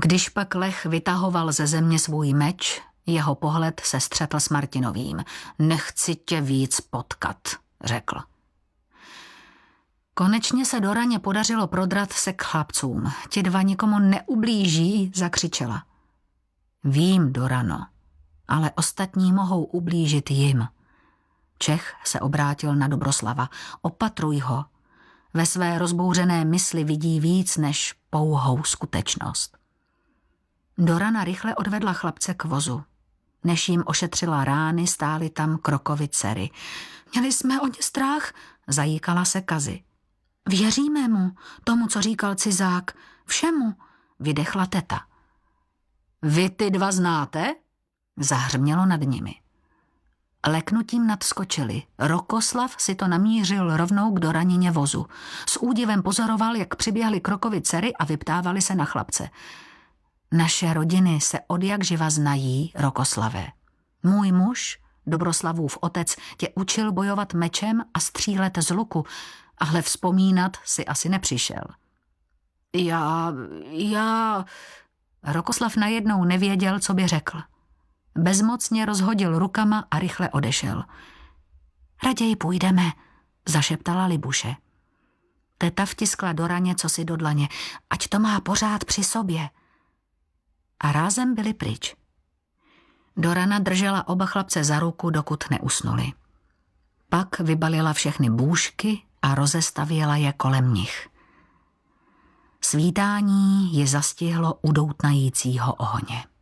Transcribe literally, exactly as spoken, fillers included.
Když pak Lech vytahoval ze země svůj meč, jeho pohled se střetl s Martinovým. Nechci tě víc potkat, řekl. Konečně se Doraně podařilo prodrat se k chlapcům. Ti dva nikomu neublíží, zakřičela. Vím, Dorano, ale ostatní mohou ublížit jim. Čech se obrátil na Dobroslava. Opatruj ho. Ve své rozbouřené mysli vidí víc než pouhou skutečnost. Dorana rychle odvedla chlapce k vozu. Než jim ošetřila rány, stály tam Krokovy dcery. Měli jsme o ně strach, zajíkala se Kazi. Věříme mu, tomu, co říkal cizák, všemu, vydechla teta. Vy ty dva znáte? Zahřmělo nad nimi. Leknutím nadskočili. Rokoslav si to namířil rovnou k Doranině vozu. S údivem pozoroval, jak přiběhly Krokovy dcery a vyptávali se na chlapce. Naše rodiny se odjakživa znají, Rokoslavé. Můj muž, Dobroslavův otec, tě učil bojovat mečem a střílet z luku, ale vzpomínat si asi nepřišel. Já, já... Rokoslav najednou nevěděl, co by řekl. Bezmocně rozhodil rukama a rychle odešel. Raději půjdeme, zašeptala Libuše. Teta vtiskla Doraně cosi do dlaně, ať to má pořád při sobě. A rázem byli pryč. Dorana držela oba chlapce za ruku, dokud neusnuli. Pak vybalila všechny bůžky a rozestavěla je kolem nich. Svítání ji zastihlo u doutnajícího ohně.